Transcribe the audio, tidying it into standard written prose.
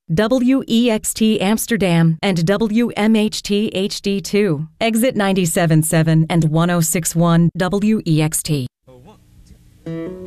WEXT Amsterdam, and WMHT HD2. Exit 97.7 and 106.1 WEXT.